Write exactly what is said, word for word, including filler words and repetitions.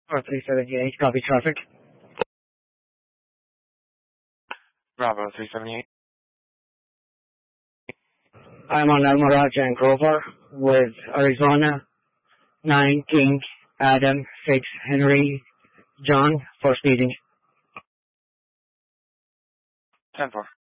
four three seven eight, copy traffic. Bravo three seventy-eight. I'm on Almiraj and Grover with Arizona, nine, King, Adam, six, Henry, John, for speeding. ten four.